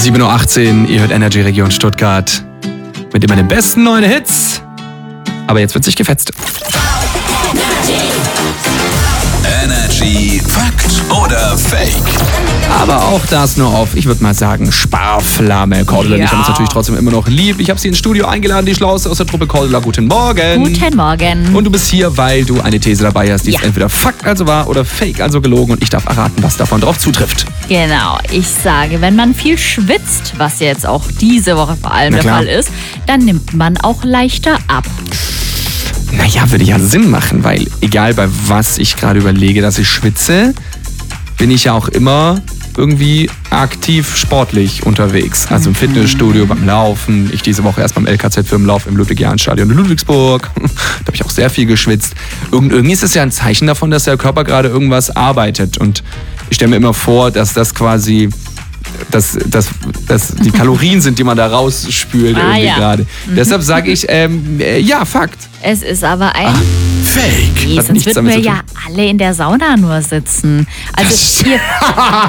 7.18 Uhr, ihr hört Energy Region Stuttgart mit immer den besten neuen Hits. Aber jetzt wird sich gefetzt. Energy Fakt oder Fake? Aber auch das nur auf, ich würde mal sagen, Sparflamme. Cordula, ich habe uns natürlich trotzdem immer noch lieb. Ich habe sie ins Studio eingeladen, die Schlauste aus der Truppe. Cordula, guten Morgen. Guten Morgen. Und du bist hier, weil du eine These dabei hast, die ist entweder Fakt, also wahr, oder Fake, also gelogen. Und ich darf erraten, was davon drauf zutrifft. Genau, ich sage, wenn man viel schwitzt, was jetzt auch diese Woche vor allem der Fall ist, dann nimmt man auch leichter ab. Naja, würde ja Sinn machen, weil egal bei was ich gerade überlege, dass ich schwitze, bin ich ja auch immer irgendwie aktiv sportlich unterwegs. Also im Fitnessstudio, beim Laufen. Ich diese Woche erst beim LKZ-Firmenlauf im Ludwig-Jahn-Stadion in Ludwigsburg. Da habe ich auch sehr viel geschwitzt. Irgendwie ist es ja ein Zeichen davon, dass der Körper gerade irgendwas arbeitet. Und ich stelle mir immer vor, dass das quasi dass die Kalorien sind, die man da rausspült irgendwie gerade. Deshalb sage ich, ja, Fakt. Es ist aber ein Fake. Nee, sonst würden wir ja alle in der Sauna nur sitzen. Also